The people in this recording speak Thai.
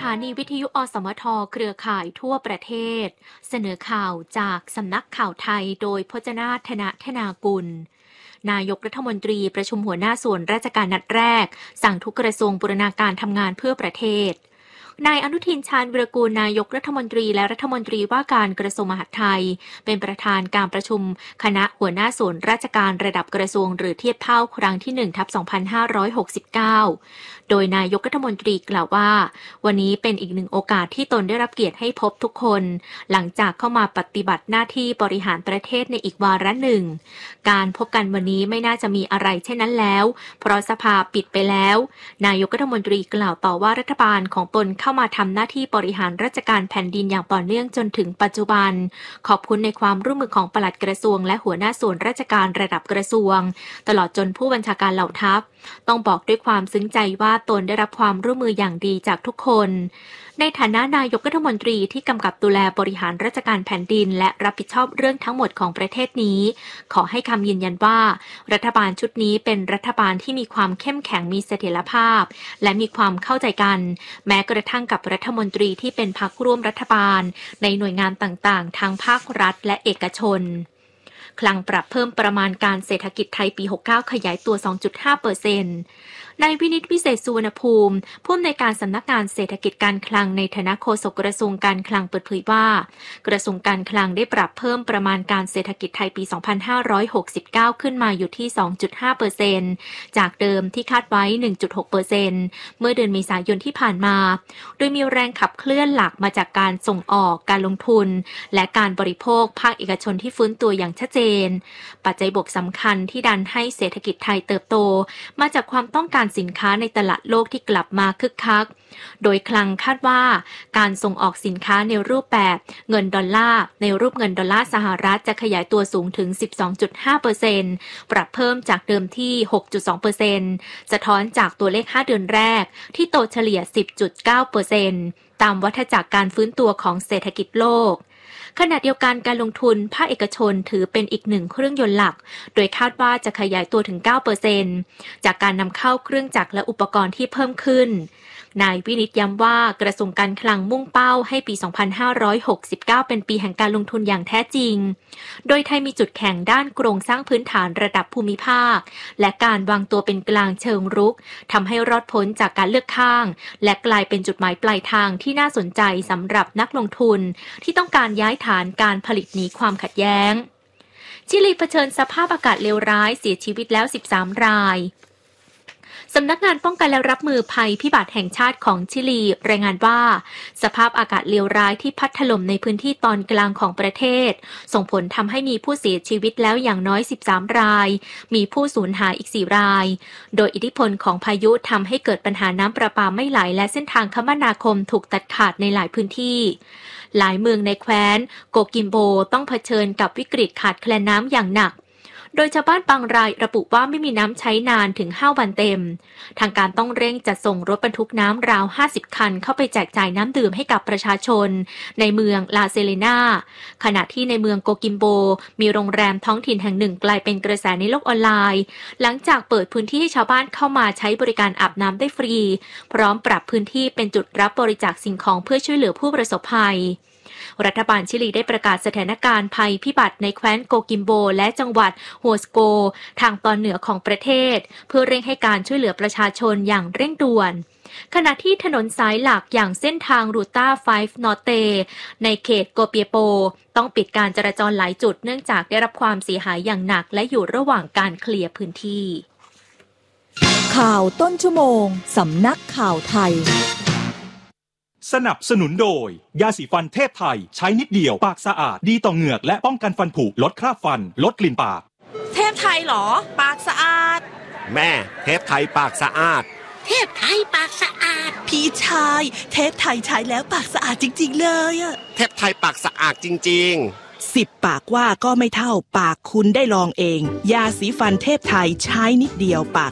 ถานีวิทยุอสมทเครือข่ายทั่วประเทศเสนอข่าวจากสำนักข่าวไทยโดยพจนาถ ธนากุลนายกรัฐมนตรีประชุมหัวหน้าส่วนราชการนัดแรกสั่งทุกกระทรวงบูรณาการทำงานเพื่อประเทศนายอนุทิน ชาญวิรากูลนายกรัฐมนตรีและรัฐมนตรีว่าการกระทรวงมหาดไทยเป็นประธานการประชุมคณะหัวหน้าส่วนราชการระดับกระทรวงหรือเทียบเท่าครั้งที่ 1/2569 โดยนายกรัฐมนตรีกล่าวว่าวันนี้เป็นอีกหนึ่งโอกาสที่ตนได้รับเกียรติให้พบทุกคนหลังจากเข้ามาปฏิบัติหน้าที่บริหารประเทศในอีกวาระหนึ่งการพบกันวันนี้ไม่น่าจะมีอะไรเช่นนั้นแล้วเพราะสภาปิดไปแล้วนายกรัฐมนตรีกล่าวต่อว่ารัฐบาลของตนเข้ามาทำหน้าที่บริหารราชการแผ่นดินอย่างต่อเนื่องจนถึงปัจจุบันขอบคุณในความร่วมมือของปลัดกระทรวงและหัวหน้าส่วนราชการระดับกระทรวงตลอดจนผู้บัญชาการเหล่าทัพต้องบอกด้วยความซึ้งใจว่าตนได้รับความร่วมมืออย่างดีจากทุกคนในฐานะนายกรัฐมนตรีที่กำกับดูแลบริหารราชการแผ่นดินและรับผิดชอบเรื่องทั้งหมดของประเทศนี้ขอให้คำยืนยันว่ารัฐบาลชุดนี้เป็นรัฐบาลที่มีความเข้มแข็งมีเสถียรภาพและมีความเข้าใจกันแม้กระทั่งกับรัฐมนตรีที่เป็นพรรคร่วมรัฐบาลในหน่วยงานต่างๆทั้งภาครัฐและเอกชนคลังปรับเพิ่มประมาณการเศรษฐกิจไทยปี69ขยายตัว 2.5% นายวินิต วิเศษสุวรรณภูมิผู้อำนวยการสำนักงานเศรษฐกิจการคลังในฐานะโฆษกกระทรวงการคลังเปิดเผยว่ากระทรวงการคลังได้ปรับเพิ่มประมาณการเศรษฐกิจไทยปี2569ขึ้นมาอยู่ที่ 2.5% จากเดิมที่คาดไว้ 1.6% เมื่อเดือนเมษายนที่ผ่านมาโดยมีแรงขับเคลื่อนหลักมาจากการส่งออกการลงทุนและการบริโภคภาคเอกชนที่ฟื้นตัวอย่างชัดเจนปัจจัยบวกสำคัญที่ดันให้เศรษฐกิจไทยเติบโตมาจากความต้องการสินค้าในตลาดโลกที่กลับมาคึกคักโดยคลังคาดว่าการส่งออกสินค้าในรูปแบบเงินดอลลาร์ในรูปเงินดอลลาร์สหรัฐจะขยายตัวสูงถึง 12.5% ปรับเพิ่มจากเดิมที่ 6.2% สะท้อนจากตัวเลข5เดือนแรกที่โตเฉลี่ย 10.9% ตามวัฏจักรการฟื้นตัวของเศรษฐกิจโลกขณะเดียวกันการลงทุนภาคเอกชนถือเป็นอีกหนึ่งเครื่องยนต์หลักโดยคาดว่าจะขยายตัวถึง 9% จากการนำเข้าเครื่องจักรและอุปกรณ์ที่เพิ่มขึ้นนายวินิตย้ำว่ากระทรวงการคลังมุ่งเป้าให้ปี 2569 เป็นปีแห่งการลงทุนอย่างแท้จริงโดยไทยมีจุดแข็งด้านโครงสร้างพื้นฐานระดับภูมิภาคและการวางตัวเป็นกลางเชิงรุกทำให้รอดพ้นจากการเลือกข้างและกลายเป็นจุดหมายปลายทางที่น่าสนใจสำหรับนักลงทุนที่ต้องการย้ายฐานการผลิตหนีความขัดแย้งชิลีเผชิญสภาพอากาศเลวร้ายเสียชีวิตแล้ว13 รายสำนักงานป้องกันและรับมือภัยพิบัติแห่งชาติของชิลีรายงานว่าสภาพอากาศเลวร้ายที่พัดถล่มในพื้นที่ตอนกลางของประเทศส่งผลทำให้มีผู้เสียชีวิตแล้วอย่างน้อย13 รายมีผู้สูญหายอีก4 รายโดยอิทธิพลของพายุทำให้เกิดปัญหาน้ำประปาไม่ไหลและเส้นทางคมนาคมถูกตัดขาดในหลายพื้นที่หลายเมืองในแคว้นโกกิมโบต้องเผชิญกับวิกฤตขาดแคลนน้ำอย่างหนักโดยชาวบ้านบางรายระบุว่าไม่มีน้ำใช้นานถึง5 วันเต็มทางการต้องเร่งจัดส่งรถบรรทุกน้ำราว50 คันเข้าไปแจกจ่ายน้ำดื่มให้กับประชาชนในเมืองลาเซเลนาขณะที่ในเมืองโกกิมโบมีโรงแรมท้องถิ่นแห่งหนึ่งกลายเป็นกระแสในโลกออนไลน์หลังจากเปิดพื้นที่ให้ชาวบ้านเข้ามาใช้บริการอาบน้ำได้ฟรีพร้อมปรับพื้นที่เป็นจุดรับบริจาคสิ่งของเพื่อช่วยเหลือผู้ประสบภัยรัฐบาลชิลีได้ประกาศสถานการณ์ภัยพิบัติในแคว้นโกกิมโบและจังหวัดฮัวสโกทางตอนเหนือของประเทศเพื่อเร่งให้การช่วยเหลือประชาชนอย่างเร่งด่วนขณะที่ถนนสายหลักอย่างเส้นทางรูต้า5 นอร์เตในเขตโกเปียโปต้องปิดการจราจรหลายจุดเนื่องจากได้รับความเสียหายอย่างหนักและอยู่ระหว่างการเคลียร์พื้นที่ข่าวต้นชั่วโมงสำนักข่าวไทยสนับสนุนโดยยาสีฟันเทพไทยใช้นิดเดียวปากสะอาดดีต่อเหงือกและป้องกันฟันผุลดคราบฟันลดกลิ่นปากเทพไทยเหรอปากสะอาดแม่เทพไทยปากสะอาดเทพไทยปากสะอาดพี่ชายเทพไทยใช้แล้วปากสะอาดจริงๆเลยอะเทพไทยปากสะอาดจริงๆ10 ปากว่าก็ไม่เท่าปากคุณได้ลองเองยาสีฟันเทพไทยใช้นิดเดียวปาก